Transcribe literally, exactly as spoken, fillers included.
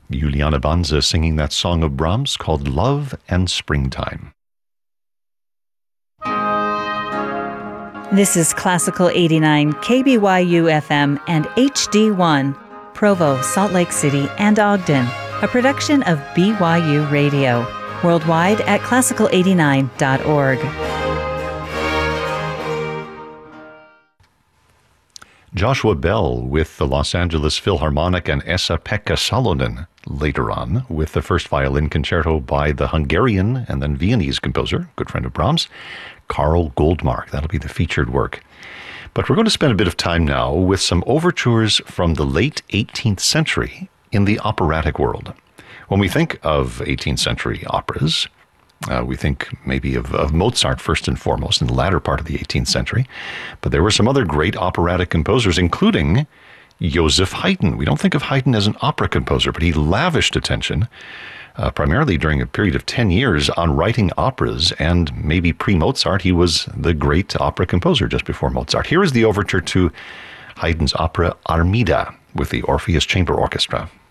Juliana Banza singing that song of Brahms called Love and Springtime. This is Classical eighty-nine, K B Y U F M and H D one, Provo, Salt Lake City, and Ogden, a production of B Y U Radio, worldwide at classical eighty-nine dot org. Joshua Bell with the Los Angeles Philharmonic and Esa-Pekka Salonen later on with the first violin concerto by the Hungarian and then Viennese composer, good friend of Brahms, Karl Goldmark. That'll be the featured work. But we're going to spend a bit of time now with some overtures from the late eighteenth century in the operatic world. When we think of eighteenth century operas, Uh, we think maybe of, of Mozart first and foremost in the latter part of the eighteenth century. But there were some other great operatic composers, including Joseph Haydn. We don't think of Haydn as an opera composer, but he lavished attention, uh, primarily during a period of ten years, on writing operas. And maybe pre-Mozart, he was the great opera composer just before Mozart. Here is the overture to Haydn's opera Armida with the Orpheus Chamber Orchestra.